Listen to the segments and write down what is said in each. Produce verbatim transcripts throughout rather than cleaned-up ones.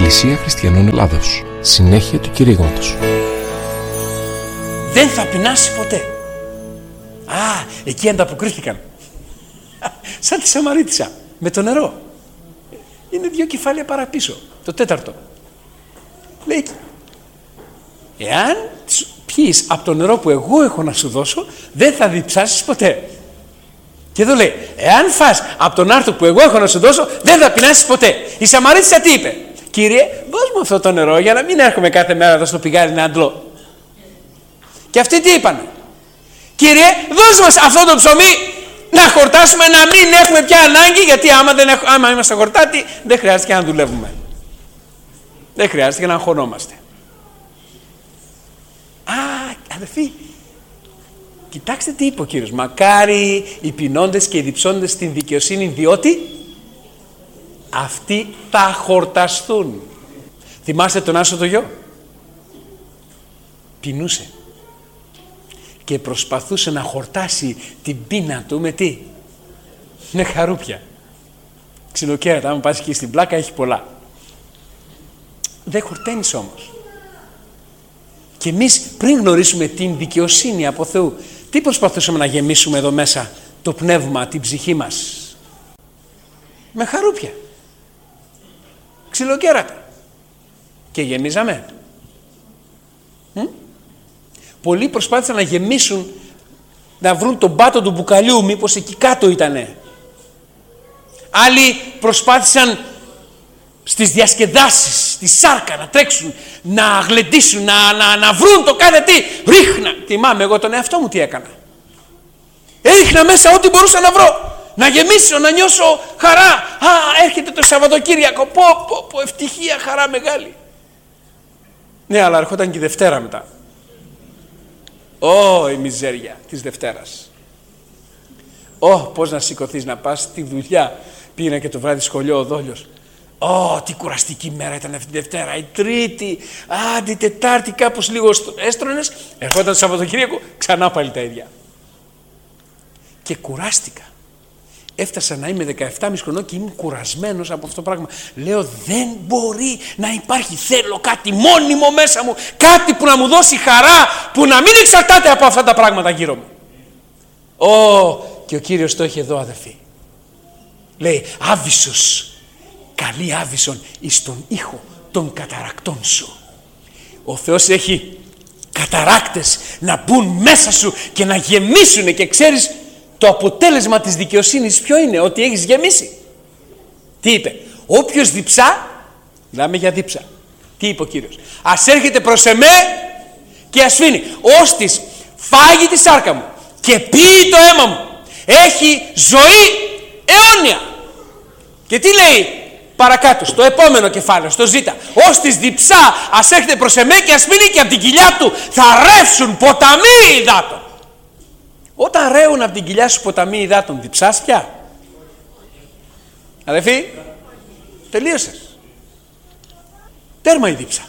Εκκλησία Χριστιανών Ελλάδος. Συνέχεια του κηρύγματος. Δεν θα πεινάσει ποτέ. Α, εκεί ανταποκρίθηκαν. Σαν τη Σαμαρίτισσα, με το νερό. Είναι δύο κεφάλαια παραπίσω, το τέταρτο. Λέει, εάν πιείς από το νερό που εγώ έχω να σου δώσω, δεν θα διψάσεις ποτέ. Και εδώ λέει, εάν φας από τον άρθρο που εγώ έχω να σου δώσω, δεν θα πεινάσεις ποτέ. Η Σαμαρίτισσα τι είπε? Κύριε, δώσ' μου αυτό το νερό για να μην έρχομαι κάθε μέρα εδώ στο πηγάρι να αντλώ. Και αυτοί τι είπαν? Κύριε, δώσ' μας αυτό το ψωμί να χορτάσουμε, να μην έχουμε πια ανάγκη, γιατί άμα, δεν έχ, άμα είμαστε χορτάτοι δεν χρειάζεται να δουλεύουμε. Δεν χρειάζεται να αγχωνόμαστε. Α, αδερφοί, κοιτάξτε τι είπε ο Κύριος. Μακάρι οι πεινώντες και οι διψώντες στην δικαιοσύνη, διότι αυτοί θα χορταστούν. Θυμάστε τον Άσο το γιο? Πεινούσε και προσπαθούσε να χορτάσει την πείνα του με τι? Με χαρούπια. Ξυλοκέρατα, άμα πας εκεί στην πλάκα έχει πολλά. Δεν χορταίνεις όμως. Και εμείς πριν γνωρίσουμε την δικαιοσύνη από Θεού, τι προσπαθούσαμε να γεμίσουμε εδώ μέσα? Το πνεύμα, την ψυχή μας? Με χαρούπια, ξυλοκέρατα. Και γεμίζαμε. Μ? Πολλοί προσπάθησαν να γεμίσουν, να βρουν τον πάτο του μπουκαλιού, μήπως εκεί κάτω ήτανε. Άλλοι προσπάθησαν στις διασκεδάσεις, στη σάρκα να τρέξουν, να γλεντήσουν, να, να, να βρουν το κάθε τι. Ρίχνα. Θυμάμαι εγώ τον εαυτό μου τι έκανα. Έριχνα μέσα ό,τι μπορούσα να βρω. Να γεμίσω, να νιώσω χαρά. Α, έρχεται το Σαββατοκύριακο. Πω, πω, πω, ευτυχία, χαρά μεγάλη. Ναι, αλλά ερχόταν και η Δευτέρα μετά. Ω, η μιζέρια της Δευτέρας. Ω, πώς να σηκωθείς να πας στη δουλειά. Πήγαινα και το βράδυ σχολείο ο Δόλιος. Ω, τι κουραστική μέρα ήταν αυτή τη Δευτέρα. Η Τρίτη, α, την Τετάρτη κάπως λίγο έστρωνες. Ερχόταν το Σαββατοκύριακο, ξανά πάλι τα ίδια. Και κουράστηκα. Έφτασα να είμαι δεκαεπτά και μισό χρονών και ήμουν κουρασμένος από αυτό το πράγμα. Λέω, δεν μπορεί να υπάρχει. Θέλω κάτι μόνιμο μέσα μου. Κάτι που να μου δώσει χαρά, που να μην εξαρτάται από αυτά τα πράγματα γύρω μου. Ω, και ο Κύριος το έχει εδώ, αδερφοί. Λέει, άβυσσος, καλή άβυσσον εις τον ήχο των καταρακτών σου. Ο Θεός έχει καταράκτες να μπουν μέσα σου και να γεμίσουν, και ξέρεις το αποτέλεσμα της δικαιοσύνης ποιο είναι? Ότι έχεις γεμίσει. Τι είπε? Όποιος διψά, μιλάμε για δίψα. Τι είπε ο Κύριος? Ας έρχεται προς εμέ και ας φύνει. Ώστις φάγει τη σάρκα μου και πιει το αίμα μου, έχει ζωή αιώνια. Και τι λέει παρακάτω, στο επόμενο κεφάλαιο, στο Ζ? Ώστις διψά, ας έρχεται προς εμέ και ας φύνει, και από την κοιλιά του θα ρεύσουν ποταμοί υδάτων. Όταν ρέουν από την κοιλιά σου ποταμοί υδάτων, διψάς πια? Αδελφοί, τελείωσες. Τέρμα η δίψα.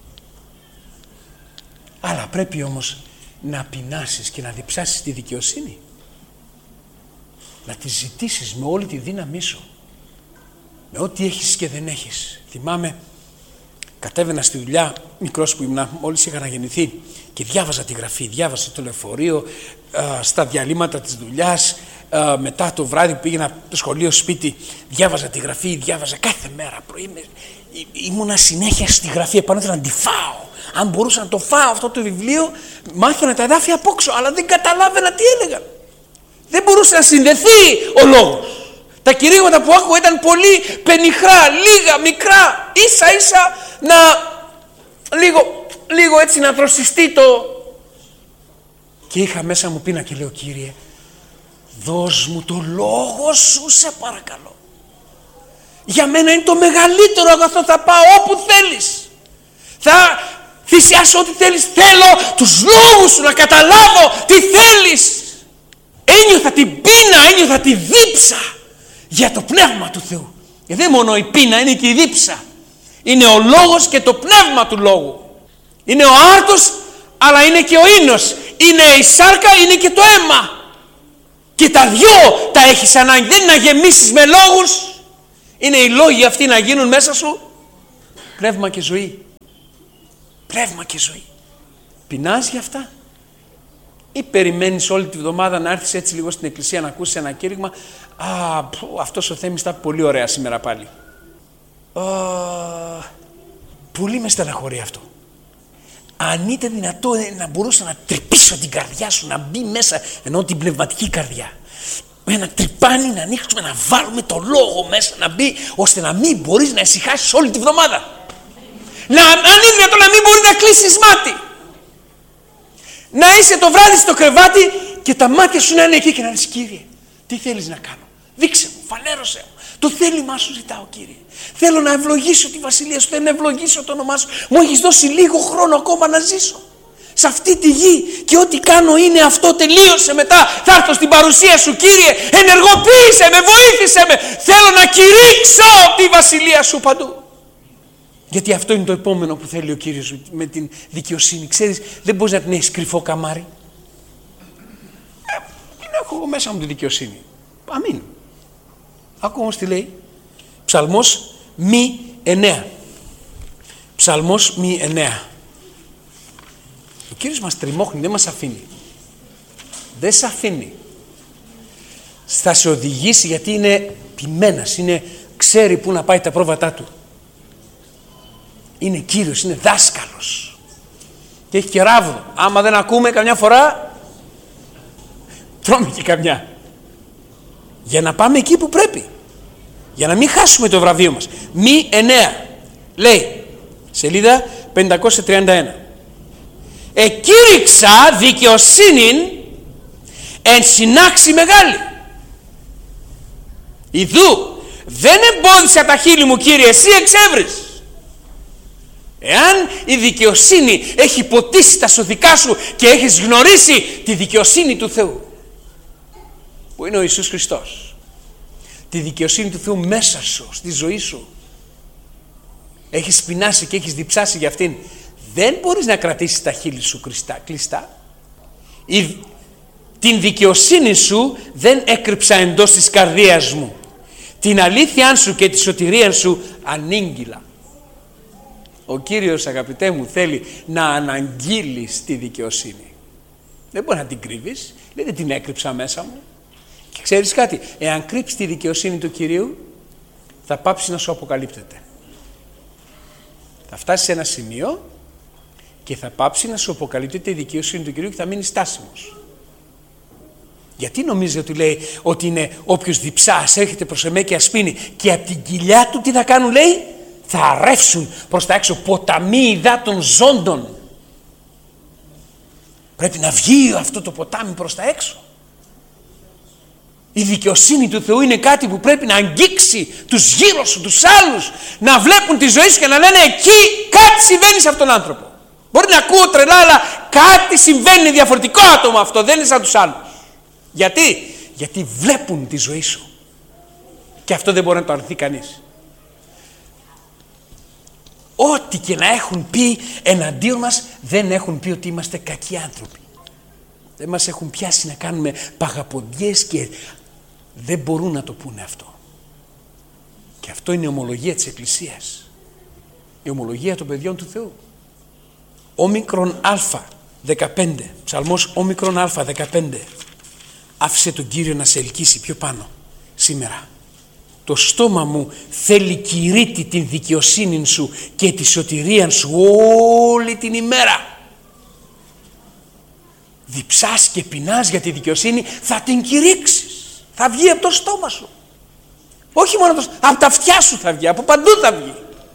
Αλλά πρέπει όμως να πεινάσεις και να διψάσεις τη δικαιοσύνη. Να τη ζητήσεις με όλη τη δύναμή σου. Με ό,τι έχεις και δεν έχεις. Θυμάμαι, κατέβαινα στη δουλειά, μικρός που ήμουν, μόλις είχα αναγεννηθεί, και διάβαζα τη γραφή, διάβαζα το λεωφορείο, α, στα διαλύματα της δουλειάς, α, μετά το βράδυ που πήγαινα το σχολείο σπίτι, διάβαζα τη γραφή, διάβαζα κάθε μέρα πρωί. Ήμουνα συνέχεια στη γραφή, επάνω ήθελα να τη φάω. Αν μπορούσα να το φάω αυτό το βιβλίο, μάθαινα τα εδάφια απόξω, αλλά δεν καταλάβαινα τι έλεγαν. Δεν μπορούσε να συνδεθεί ο λόγος. Τα κηρύγματα που άκουγα ήταν πολύ πενιχρά, λίγα, μικρά, ίσα ίσα να λίγο, λίγο έτσι να δροσιστεί το. Και είχα μέσα μου πείνα και λέω, Κύριε, δώσ' μου το λόγο σου, σε παρακαλώ. Για μένα είναι το μεγαλύτερο αγαθό, θα πάω όπου θέλεις. Θα θυσιάσω ό,τι θέλεις. Θέλω τους λόγους σου, να καταλάβω τι θέλεις. Ένιωθα την πείνα, ένιωθα τη δίψα για το πνεύμα του Θεού. Και δεν μόνο η πείνα, είναι και η δίψα. Είναι ο λόγος και το πνεύμα του λόγου. Είναι ο άρτος, αλλά είναι και ο ίνος. Είναι η σάρκα, είναι και το αίμα. Και τα δυο τα έχεις ανάγκη. Δεν είναι να γεμίσεις με λόγους. Είναι οι λόγοι αυτοί να γίνουν μέσα σου. Πνεύμα και ζωή. Πνεύμα και ζωή. Πεινάς για αυτά? Ή περιμένεις όλη τη βδομάδα να έρθεις έτσι λίγο στην εκκλησία να ακούσεις ένα κήρυγμα? Α, που, αυτός ο Θέμης ήταν πολύ ωραία σήμερα πάλι. Α, πολύ με στεναχωρεί αυτό. Αν ήταν δυνατό να μπορούσα να τρυπήσω την καρδιά σου, να μπει μέσα, ενώ την πνευματική καρδιά, με ένα τρυπάνι να ανοίξουμε, να βάλουμε το λόγο μέσα, να μπει, ώστε να μην μπορείς να ησυχάσεις όλη τη βδομάδα. Να, αν είναι δυνατόν να μην μπορεί να κλείσεις μάτι. Να είσαι το βράδυ στο κρεβάτι και τα μάτια σου να είναι εκεί και να λες, Κύριε, τι θέλεις να κάνω? Δείξε μου, φανέρωσέ μου. Το θέλημά σου ζητάω, Κύριε. Θέλω να ευλογήσω τη βασιλεία σου, θέλω να ευλογήσω το όνομά σου. Μου έχεις δώσει λίγο χρόνο ακόμα να ζήσω σε αυτή τη γη και ό,τι κάνω είναι αυτό, τελείωσε. Μετά θα έρθω στην παρουσία σου, Κύριε, ενεργοποίησε με, βοήθησε με. Θέλω να κηρύξω τη βασιλεία σου παντού. Γιατί αυτό είναι το επόμενο που θέλει ο Κύριος με την δικαιοσύνη. Ξέρεις, δεν μπορείς να την έχεις κρυφό καμάρι. Ε, την έχω εγώ μέσα μου τη δικαιοσύνη. Αμήν. Άκου όμως τι λέει. Ψαλμός μη εννέα. Ψαλμός μη εννέα. Ο Κύριος μας τριμώχνει, δεν μας αφήνει. Δεν σε αφήνει. Θα σε οδηγήσει γιατί είναι ποιμένας, είναι, ξέρει πού να πάει τα πρόβατά του. Είναι Κύριος, είναι δάσκαλος. Και έχει και ράβδο. Άμα δεν ακούμε καμιά φορά, τρώμε και καμιά. Για να πάμε εκεί που πρέπει. Για να μην χάσουμε το βραβείο μας. Μη εννέα. Λέει, σελίδα πεντακόσια τριάντα ένα. Εκήρυξα δικαιοσύνην εν συνάξη μεγάλη. Ιδού, δεν εμπόδισα τα χείλη μου, Κύριε, εσύ εξέβρεις. Εάν η δικαιοσύνη έχει ποτίσει τα σωθικά σου και έχεις γνωρίσει τη δικαιοσύνη του Θεού, που είναι ο Ιησούς Χριστός, τη δικαιοσύνη του Θεού μέσα σου, στη ζωή σου, έχεις πεινάσει και έχεις διψάσει για αυτήν, δεν μπορείς να κρατήσεις τα χείλη σου κλειστά. Η, την δικαιοσύνη σου δεν έκρυψα εντός της καρδίας μου, την αλήθεια σου και τη σωτηρία σου ανήγγυλα. Ο Κύριος, αγαπητέ μου, θέλει να αναγγείλεις τη δικαιοσύνη. Δεν μπορεί να την κρύβεις. Δεν την έκρυψα μέσα μου. Και ξέρεις κάτι, εάν κρύψεις τη δικαιοσύνη του Κυρίου, θα πάψει να σου αποκαλύπτεται. Θα φτάσει σε ένα σημείο και θα πάψει να σου αποκαλύπτεται η δικαιοσύνη του Κυρίου και θα μείνει στάσιμος. Γιατί νομίζετε ότι λέει ότι είναι όποιος διψάς έρχεται προς εμέ και ασπίνει, και από την κοιλιά του τι θα κάνουν, λέει? Θα ρεύσουν προς τα έξω ποταμοί υδάτων ζώντων. Πρέπει να βγει αυτό το ποτάμι προς τα έξω. Η δικαιοσύνη του Θεού είναι κάτι που πρέπει να αγγίξει τους γύρω σου, τους άλλους, να βλέπουν τη ζωή σου και να λένε, εκεί κάτι συμβαίνει σε αυτόν τον άνθρωπο. Μπορεί να ακούω τρελά, αλλά κάτι συμβαίνει, διαφορετικό άτομο αυτό, δεν είναι σαν τους άλλους. Γιατί? Γιατί βλέπουν τη ζωή σου. Και αυτό δεν μπορεί να το αρνηθεί κανείς. Ό,τι και να έχουν πει εναντίον μας, δεν έχουν πει ότι είμαστε κακοί άνθρωποι. Δεν μας έχουν πιάσει να κάνουμε παγαποντιές και δεν μπορούν να το πούνε αυτό. Και αυτό είναι η ομολογία της Εκκλησίας. Η ομολογία των παιδιών του Θεού. Όμικρον Α δεκαπέντε. Ψαλμός Όμικρον Α δεκαπέντε. Άφησε τον Κύριο να σε ελκύσει πιο πάνω σήμερα. Το στόμα μου θέλει κηρύττει την δικαιοσύνη σου και τη σωτηρία σου όλη την ημέρα. Διψάς και πεινάς για τη δικαιοσύνη, θα την κηρύξεις. Θα βγει από το στόμα σου. Όχι μόνο από, το, από τα αυτιά σου θα βγει, από παντού θα βγει.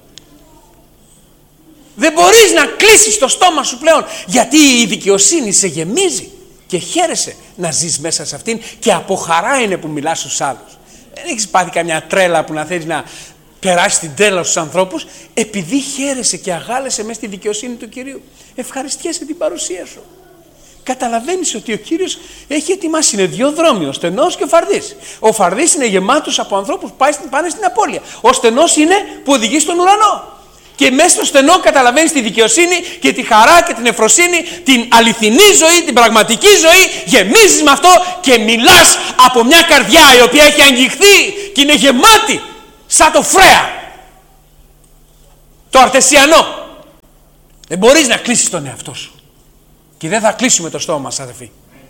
Δεν μπορείς να κλείσεις το στόμα σου πλέον, γιατί η δικαιοσύνη σε γεμίζει και χαίρεσαι να ζεις μέσα σε αυτήν και από χαρά είναι που μιλάς στους άλλους. Δεν έχεις πάθει καμιά τρέλα που να θέλεις να περάσεις την τρέλα στους ανθρώπους, επειδή χαίρεσαι και αγάλεσαι μέσα στη δικαιοσύνη του Κυρίου. Ευχαριστιέσαι την παρουσία σου. Καταλαβαίνεις ότι ο Κύριος έχει ετοιμάσει, είναι δύο δρόμοι, ο στενός και ο φαρδής. Ο φαρδής είναι γεμάτος από ανθρώπους που πάνε στην απώλεια. Ο στενός είναι που οδηγεί στον ουρανό. Και μέσα στο στενό καταλαβαίνεις τη δικαιοσύνη και τη χαρά και την ευφροσύνη, την αληθινή ζωή, την πραγματική ζωή. Γεμίζεις με αυτό και μιλάς από μια καρδιά η οποία έχει αγγιχθεί και είναι γεμάτη σαν το φρέα. Το αρτεσιανό. Δεν μπορείς να κλείσεις τον εαυτό σου. Και δεν θα κλείσουμε το στόμα μας, αδελφοί.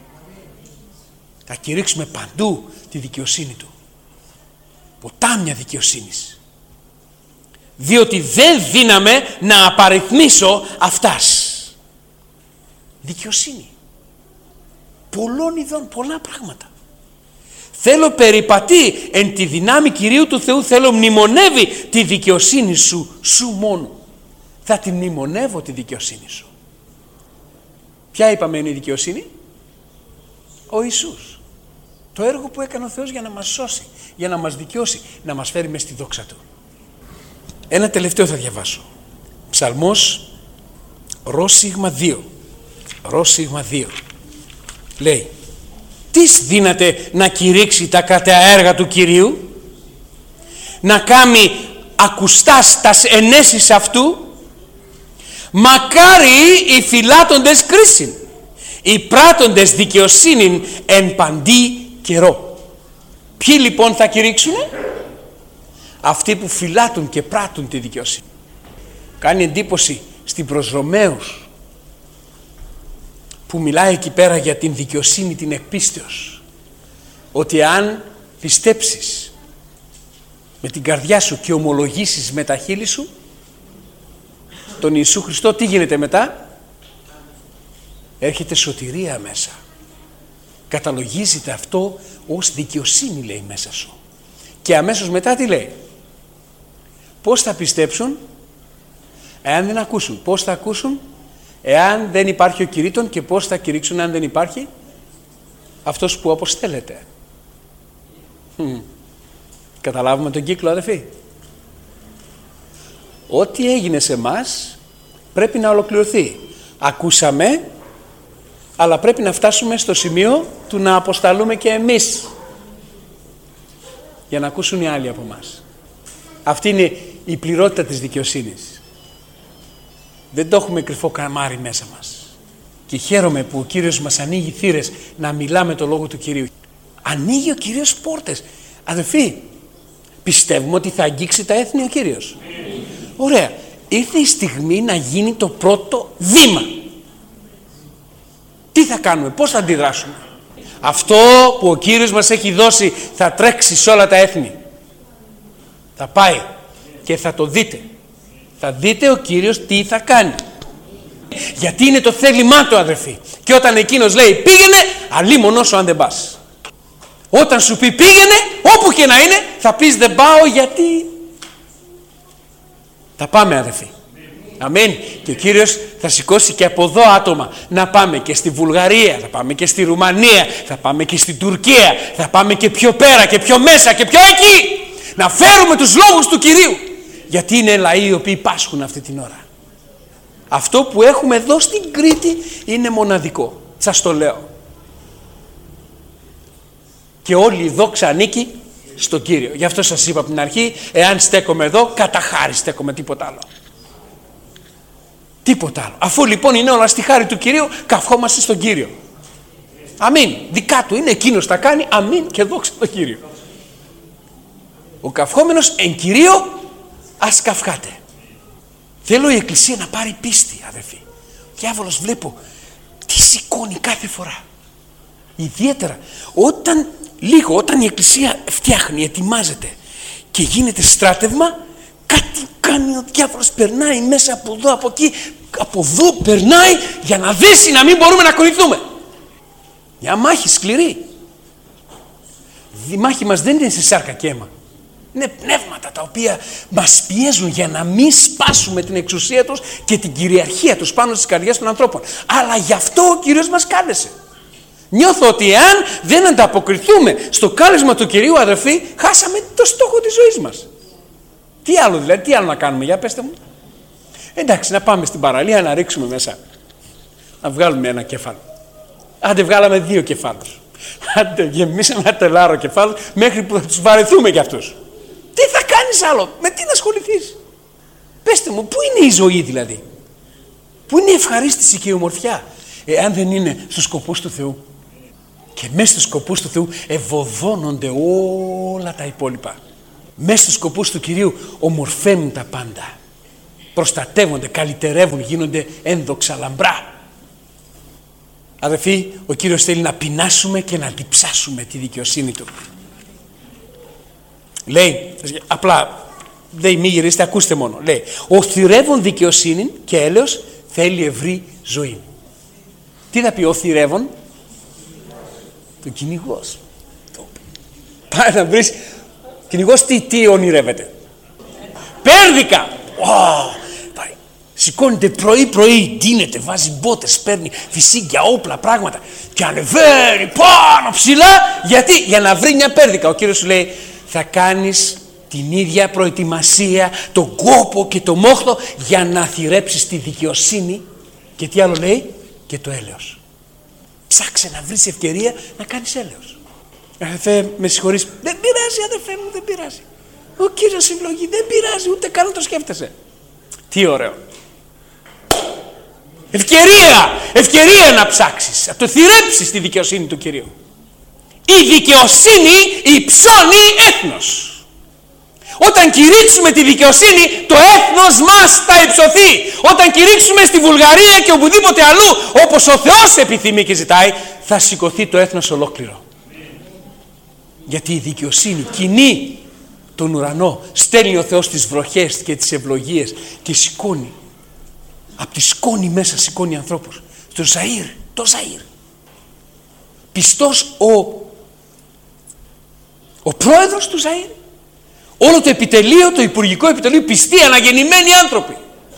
Θα κηρύξουμε παντού τη δικαιοσύνη του. Ποτάμια δικαιοσύνης. Διότι δεν δύναμε να απαριθμίσω αυτάς. Δικαιοσύνη. Πολλών ειδών, πολλά πράγματα. Θέλω περιπατεί εν τη δυνάμει Κυρίου του Θεού, θέλω μνημονεύει τη δικαιοσύνη σου, σου μόνο. Θα τη μνημονεύω τη δικαιοσύνη σου. Ποια είπαμε είναι η δικαιοσύνη? Ο Ιησούς. Το έργο που έκανε ο Θεός για να μας σώσει, για να μας δικαιώσει, να μας φέρει μες στη δόξα Του. Ένα τελευταίο θα διαβάσω. Ψαλμός ρο σίγμα δύο. Ρο σίγμα δύο. Λέει, τις δύναται να κηρύξει τα κατά έργα του Κυρίου, να κάνει ακουστάς τας ενέσεις αυτού, μακάρι οι φυλάτοντες κρίσιν, οι πράττοντες δικαιοσύνην εν παντή καιρό. Ποιοι λοιπόν θα κηρύξουνε? Αυτοί που φυλάτουν και πράττουν τη δικαιοσύνη. Κάνει εντύπωση στην προς Ρωμαίους που μιλάει εκεί πέρα για την δικαιοσύνη την εκπίστεως, ότι αν πιστέψεις με την καρδιά σου και ομολογήσεις με τα χείλη σου τον Ιησού Χριστό, τι γίνεται μετά? Έρχεται σωτηρία μέσα. Καταλογίζεται αυτό ως δικαιοσύνη, λέει, μέσα σου. Και αμέσως μετά τι λέει? Πώς θα πιστέψουν εάν δεν ακούσουν? Πώς θα ακούσουν εάν δεν υπάρχει ο κηρύττων? Και πώς θα κηρύξουν αν δεν υπάρχει αυτός που αποστέλλεται? Hm. Καταλάβουμε τον κύκλο, αδελφοί? Ό,τι έγινε σε εμάς πρέπει να ολοκληρωθεί. Ακούσαμε, αλλά πρέπει να φτάσουμε στο σημείο του να αποσταλούμε και εμείς για να ακούσουν οι άλλοι από εμάς. Αυτή είναι η πληρότητα της δικαιοσύνης. Δεν το έχουμε κρυφό καμάρι μέσα μας. Και χαίρομαι που ο Κύριος μας ανοίγει θύρες να μιλάμε το λόγο του Κυρίου. Ανοίγει ο Κύριος πόρτες. Αδελφοί, πιστεύουμε ότι θα αγγίξει τα έθνη ο Κύριος? Ωραία. Ήρθε η στιγμή να γίνει το πρώτο βήμα. Τι θα κάνουμε, πώς θα αντιδράσουμε? Αυτό που ο Κύριος μας έχει δώσει θα τρέξει σε όλα τα έθνη. Θα πάει και θα το δείτε. Θα δείτε ο Κύριος τι θα κάνει. Γιατί είναι το θέλημά του, αδερφοί. Και όταν εκείνος λέει πήγαινε, αλίμονο όσο αν δεν πας. Όταν σου πει πήγαινε, όπου και να είναι, θα πεις δεν πάω γιατί. Θα πάμε, αδερφοί. Αμήν. Και ο Κύριος θα σηκώσει και από εδώ άτομα να πάμε και στη Βουλγαρία, θα πάμε και στη Ρουμανία, θα πάμε και στην Τουρκία, θα πάμε και πιο πέρα και πιο μέσα και πιο εκεί. Να φέρουμε τους λόγους του Κυρίου. Γιατί είναι λαοί οι οποίοι πάσχουν αυτή την ώρα. Αυτό που έχουμε εδώ στην Κρήτη είναι μοναδικό. Σας το λέω. Και όλη η δόξα ανήκει στον Κύριο. Γι' αυτό σας είπα από την αρχή, εάν στέκομαι εδώ, κατά χάρη στέκομαι, τίποτα άλλο. Τίποτα άλλο. Αφού λοιπόν είναι όλα στη χάρη του Κυρίου, καυχόμαστε στον Κύριο. Αμήν. Δικά του είναι, εκείνος τα κάνει. Αμήν και δόξα τον Κύριο. Ο καυχόμενος εν Κυρίω ας καυχάτε. Θέλω η Εκκλησία να πάρει πίστη, αδερφοί. Ο διάβολος βλέπω τι σηκώνει κάθε φορά. Ιδιαίτερα όταν λίγο, όταν η Εκκλησία φτιάχνει, ετοιμάζεται και γίνεται στράτευμα, κάτι κάνει ο διάβολος, περνάει μέσα από εδώ, από εκεί, από εδώ περνάει για να δέσει να μην μπορούμε να κουνηθούμε. Μια μάχη σκληρή. Η μάχη μας δεν είναι σε σάρκα και αίμα. Είναι πνεύματα τα οποία μας πιέζουν για να μην σπάσουμε την εξουσία τους και την κυριαρχία τους πάνω στις καρδιές των ανθρώπων. Αλλά γι' αυτό ο Κύριος μας κάλεσε. Νιώθω ότι εάν δεν ανταποκριθούμε στο κάλεσμα του Κυρίου, αδερφοί, χάσαμε το στόχο της ζωής μας. Τι άλλο δηλαδή, τι άλλο να κάνουμε, για πέστε μου. Εντάξει, να πάμε στην παραλία να ρίξουμε μέσα. Να βγάλουμε ένα κεφάλαιο. Άντε βγάλαμε δύο κεφάλους. Άντε γεμίσαμε ένα τελάρο κεφάλου μέχρι που θα τους βαρεθούμε κι αυτούς. Τι θα κάνεις άλλο, με τι να ασχοληθείς? Πέστε μου, πού είναι η ζωή δηλαδή? Πού είναι η ευχαρίστηση και η ομορφιά, εάν δεν είναι στους σκοπούς του Θεού? Και μέσα στους σκοπούς του Θεού ευωδώνονται όλα τα υπόλοιπα. Μέσα στους σκοπούς του Κυρίου ομορφαίνουν τα πάντα. προστατεύονται, καλυτερεύουν, γίνονται ένδοξα λαμπρά. Αδελφοί, ο Κύριος θέλει να πεινάσουμε και να διψάσουμε τη δικαιοσύνη Του. Λέει, απλά, δεν μη γυρίστε, ακούστε μόνο. Λέει, ο θυρεύων δικαιοσύνη και έλεος θέλει ευρύ ζωή. Τι θα πει ο θυρεύων? Το κυνηγός. Πάει να βρεις, κυνηγός τι, τι ονειρεύεται? Πέρδικα. Oh, πάει. Σηκώνεται πρωί πρωί, ντύνεται, βάζει μπότες, παίρνει φυσίγγια, όπλα, πράγματα και ανεβαίνει πάνω ψηλά. Γιατί? Για να βρει μια πέρδικα. Ο Κύριος σου λέει, θα κάνεις την ίδια προετοιμασία, τον κόπο και το μόχθο για να θυρέψεις τη δικαιοσύνη και τι άλλο λέει? Και το έλεος. Ψάξε να βρεις ευκαιρία να κάνεις έλεος. Αδερφέ, με συγχωρείς. Δεν πειράζει, αδερφέ μου, δεν πειράζει. Ο Κύριος ευλογεί, δεν πειράζει, ούτε καν να το σκέφτεσαι. Τι ωραίο. Ευκαιρία, ευκαιρία να ψάξεις, να το θυρέψεις τη δικαιοσύνη του Κυρίου. Η δικαιοσύνη υψώνει έθνος. Όταν κηρύξουμε τη δικαιοσύνη, το έθνος μας θα υψωθεί. Όταν κηρύξουμε στη Βουλγαρία και οπουδήποτε αλλού, όπως ο Θεός επιθυμεί και ζητάει, θα σηκωθεί το έθνος ολόκληρο. Γιατί η δικαιοσύνη κινεί τον ουρανό, στέλνει ο Θεός τις βροχές και τις ευλογίες και σηκώνει. Από τη σκόνη μέσα σηκώνει ανθρώπους. Στο Ζαΐρ, το Ζαΐρ. Πιστός ο, ο πρόεδρος του Ζαΐρ. Όλο το επιτελείο, το υπουργικό επιτελείο, πιστοί, αναγεννημένοι άνθρωποι.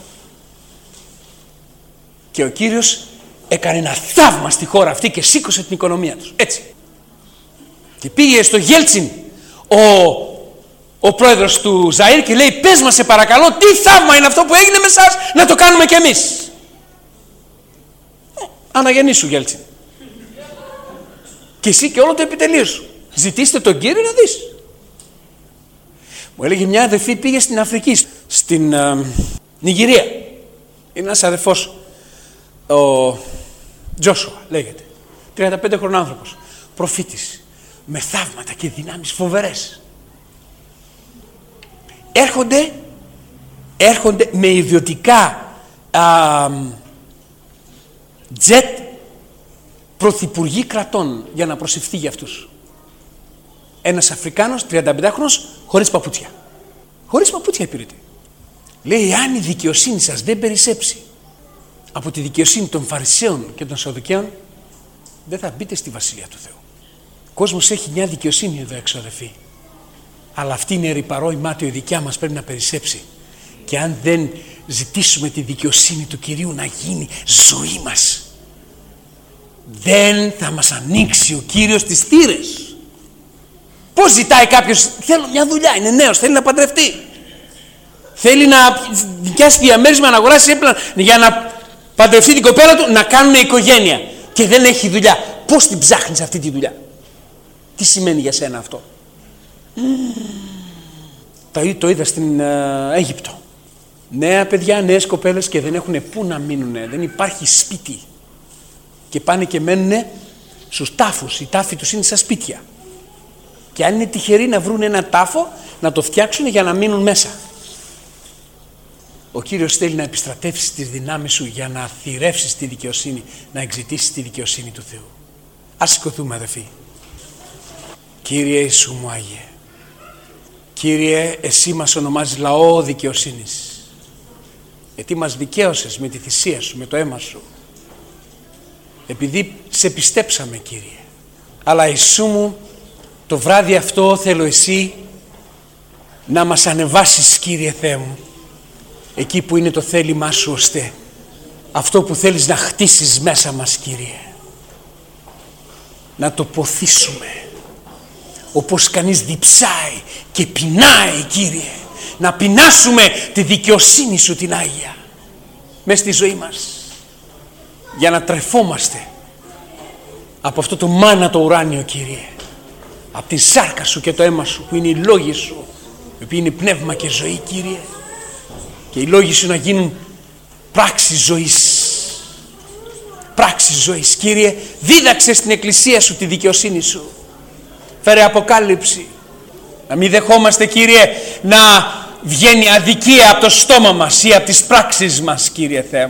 Και ο Κύριος έκανε ένα θαύμα στη χώρα αυτή και σήκωσε την οικονομία τους. Έτσι. Και πήγε στο Γέλτσιν ο, ο πρόεδρος του Ζαΐρ και λέει, πες μας σε παρακαλώ, τι θαύμα είναι αυτό που έγινε με εσάς, να το κάνουμε κι εμείς. Αναγεννήσου Γέλτσιν. Και εσύ και όλο το επιτελείο σου. Ζητήστε τον Κύριο να δεις. Μου έλεγε μια αδερφή, πήγε στην Αφρική, στην ε, Νιγηρία. Είναι ένας αδερφός, ο Τζόσουα λέγεται, τριάντα πέντε χρονών άνθρωπος, προφήτης, με θαύματα και δυνάμεις φοβερές. Έρχονται, έρχονται με ιδιωτικά α, τζετ πρωθυπουργοί κρατών για να προσευχθεί για αυτούς. Ένας Αφρικάνος, τριάντα πέντε χρονός, χωρίς παπούτσια. Χωρίς παπούτσια υπηρετεί. Λέει, αν η δικαιοσύνη σας δεν περισσέψει από τη δικαιοσύνη των Φαρισαίων και των Σαδουκαίων, δεν θα μπείτε στη Βασιλεία του Θεού. Ο κόσμος έχει μια δικαιοσύνη εδώ έξω, αδελφοί. Αλλά αυτή είναι ρυπαρό η μάτιο, η δικιά μας πρέπει να περισσέψει. Και αν δεν ζητήσουμε τη δικαιοσύνη του Κυρίου να γίνει ζωή μας, δεν θα μας ανοίξει ο Κύριος τις θύρες. Πώς ζητάει κάποιος, θέλω μια δουλειά, είναι νέος, θέλει να παντρευτεί. Θέλει να νοικιάσει διαμέρισμα, να αγοράσει έπλανα για να παντρευτεί την κοπέλα του, να κάνουν οικογένεια. Και δεν έχει δουλειά. Πώς την ψάχνεις αυτή τη δουλειά? Τι σημαίνει για σένα αυτό? Mm. Το είδα στην uh, Αίγυπτο. Νέα παιδιά, νέες κοπέλες και δεν έχουν πού να μείνουνε. Δεν υπάρχει σπίτι. Και πάνε και μένουνε στους τάφους. Οι τάφοι τους είναι σαν σπίτια. Και αν είναι τυχεροί να βρουν ένα τάφο, να το φτιάξουν για να μείνουν μέσα. Ο Κύριος θέλει να επιστρατεύσεις τις δυνάμεις σου για να θυρεύσεις τη δικαιοσύνη, να εξητήσεις τη δικαιοσύνη του Θεού. Ας σηκωθούμε, αδελφοί. Κύριε Ιησού μου Άγιε, Κύριε, εσύ μας ονομάζεις λαό δικαιοσύνης, γιατί μας δικαίωσες με τη θυσία σου, με το αίμα σου, επειδή σε πιστέψαμε, Κύριε. Αλλά Ιησού μου, το βράδυ αυτό θέλω εσύ να μας ανεβάσεις, Κύριε Θεέ μου, εκεί που είναι το θέλημά σου, ώστε αυτό που θέλεις να χτίσεις μέσα μας, Κύριε, να το ποθήσουμε όπως κανείς διψάει και πεινάει, Κύριε, να πεινάσουμε τη δικαιοσύνη σου την Άγια μες στη ζωή μας, για να τρεφόμαστε από αυτό το μάνα το ουράνιο, Κύριε, από τη σάρκα σου και το αίμα σου που είναι οι λόγοι σου, οι οποίοι είναι πνεύμα και ζωή, Κύριε, και οι λόγοι σου να γίνουν πράξεις ζωής. Πράξεις ζωής, Κύριε, δίδαξε στην Εκκλησία σου τη δικαιοσύνη σου. Φέρε αποκάλυψη. Να μην δεχόμαστε, Κύριε, να βγαίνει αδικία από το στόμα μας ή από τις πράξεις μας, Κύριε Θεέ μου.